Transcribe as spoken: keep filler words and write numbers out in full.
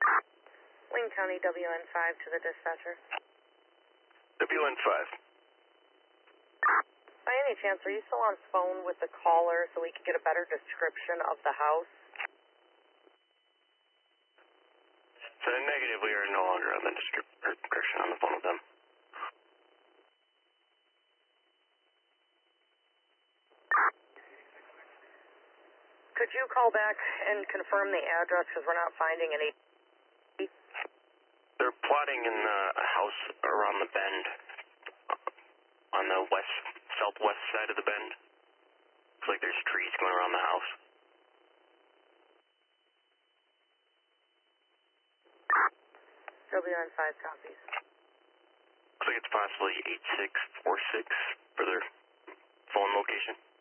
Wayne County W N five to the dispatcher. W N five. By any chance, are you still on phone with the caller so we could get a better description of the house? So negative, we are no longer on the description on the phone with them. Could you call back and confirm the address because we're not finding any? They're plotting in uh, a house around the bend, on the west, southwest side of the bend. Looks like there's trees going around the house. W N five copies. Looks like it's possibly eight six four six for their phone location.